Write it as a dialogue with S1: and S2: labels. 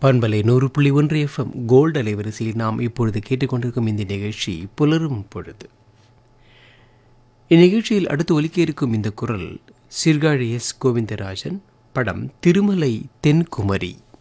S1: பண்பலை 100.1 FM gold அலைவரிசையில் நாம் இப்பொழுது கேட்டுக்கொண்டிருக்கும் இந்த நிகழ்ச்சி புலரும் பொழுது. இந்நிகழ்ச்சியில் அடுத்து ஒலிக்க இருக்கும் இந்த குரல் சீர்காழி எஸ் கோவிந்தராஜன், படம் திருமலை தென்குமரி.